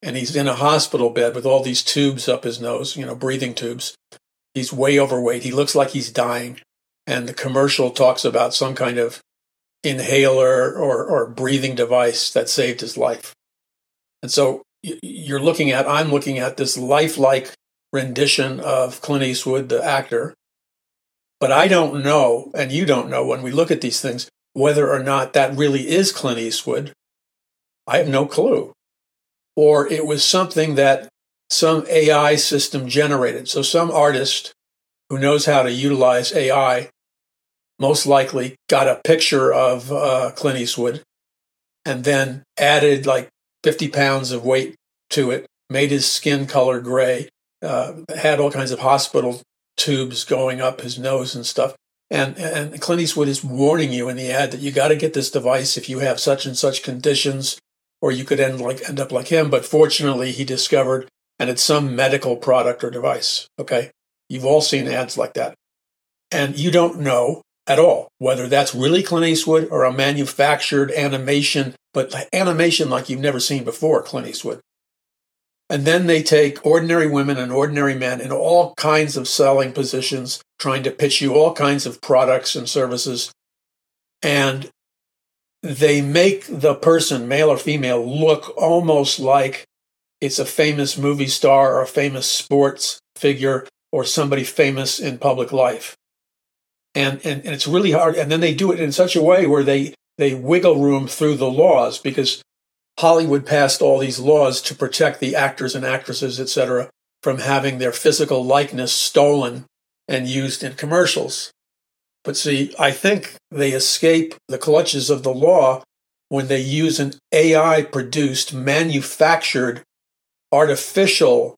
and he's in a hospital bed with all these tubes up his nose, breathing tubes. He's way overweight. He looks like he's dying. And the commercial talks about some kind of inhaler or breathing device that saved his life. And so I'm looking at this lifelike rendition of Clint Eastwood, the actor. But I don't know, and you don't know when we look at these things, whether or not that really is Clint Eastwood. I have no clue. Or it was something that some AI system generated. So some artist who knows how to utilize AI most likely got a picture of Clint Eastwood and then added like 50 pounds of weight to it, made his skin color gray, had all kinds of hospital tubes going up his nose and stuff. And Clint Eastwood is warning you in the ad that you got to get this device if you have such and such conditions, or you could end up like him. But fortunately, he discovered, and it's some medical product or device. Okay. You've all seen ads like that. And you don't know at all whether that's really Clint Eastwood or a manufactured animation, but animation like you've never seen before, Clint Eastwood. And then they take ordinary women and ordinary men in all kinds of selling positions, trying to pitch you all kinds of products and services. And they make the person, male or female, look almost like it's a famous movie star or a famous sports figure or somebody famous in public life. And it's really hard. And then they do it in such a way where they wiggle room through the laws, because Hollywood passed all these laws to protect the actors and actresses, etc., from having their physical likeness stolen and used in commercials. But see, I think they escape the clutches of the law when they use an AI-produced, manufactured, artificial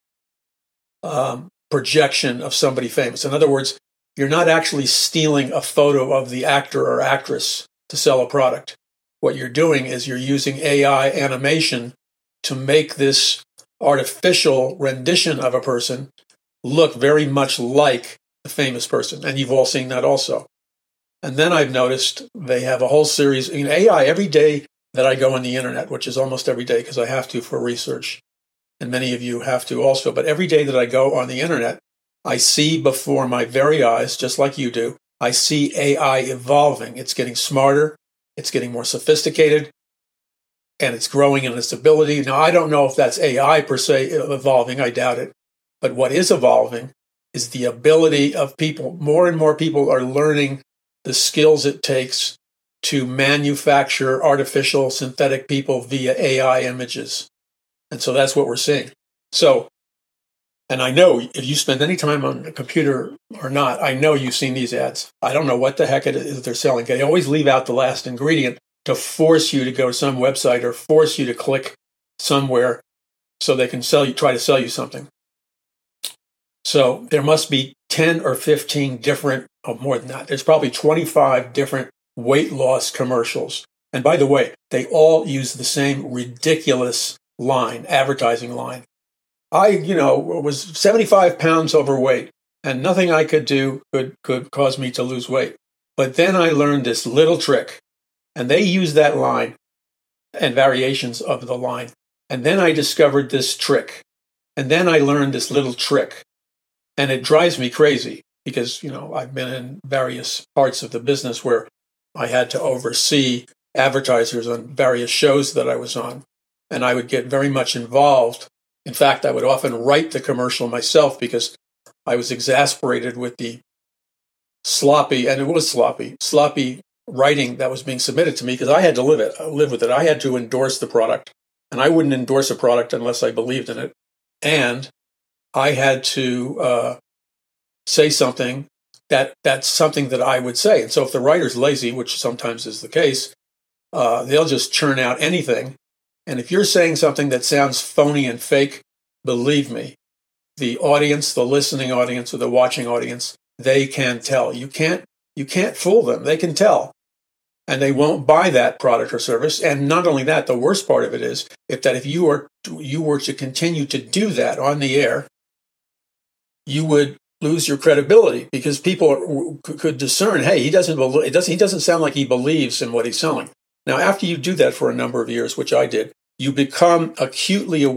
projection of somebody famous. In other words, you're not actually stealing a photo of the actor or actress to sell a product. What you're doing is you're using AI animation to make this artificial rendition of a person look very much like the famous person. And you've all seen that also. And then I've noticed they have a whole series in AI every day that I go on the internet, which is almost every day because I have to for research. And many of you have to also. But every day that I go on the internet, I see before my very eyes, just like you do, I see AI evolving. It's getting smarter. It's getting more sophisticated. And it's growing in its ability. Now, I don't know if that's AI per se evolving. I doubt it. But what is evolving is the ability of people. More and more people are learning the skills it takes to manufacture artificial synthetic people via AI images. And so that's what we're seeing. So, and I know if you spend any time on a computer or not, I know you've seen these ads. I don't know what the heck it is they're selling. They always leave out the last ingredient to force you to go to some website or force you to click somewhere so they can try to sell you something. So there must be 10 or 15 different, more than that. There's probably 25 different weight loss commercials. And by the way, they all use the same ridiculous advertising line. I, was 75 pounds overweight, and nothing I could do could cause me to lose weight. But then I learned this little trick, and they use that line and variations of the line. And then I discovered this trick, and then I learned this little trick, and it drives me crazy because, I've been in various parts of the business where I had to oversee advertisers on various shows that I was on, and I would get very much involved. In fact, I would often write the commercial myself because I was exasperated with the sloppy writing that was being submitted to me because I had to live with it. I had to endorse the product, and I wouldn't endorse a product unless I believed in it. And I had to say something that's something that I would say. And so if the writer's lazy, which sometimes is the case, they'll just churn out anything. And if you're saying something that sounds phony and fake, believe me, the audience, the listening audience or the watching audience, they can tell. You can't fool them. They can tell. And they won't buy that product or service. And not only that, the worst part of it is if you were to continue to do that on the air, you would lose your credibility because people could discern, hey, he doesn't sound like he believes in what he's selling. Now, after you do that for a number of years, which I did, you become acutely aware